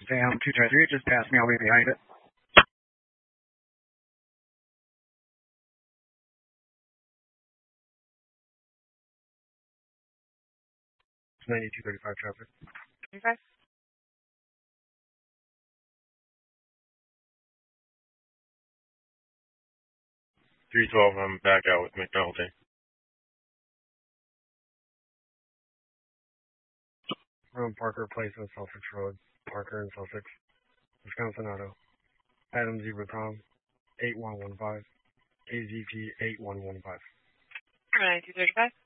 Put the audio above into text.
Sam 223, just pass me, I'll be behind it. It's 9235 traffic. Okay. 312, I'm back out with McNulty. We're on Parker Place on Sussex Road. Parker and Sussex, Wisconsin Auto. Adam Zebra Tom, 8115. AZP 8115. 9235.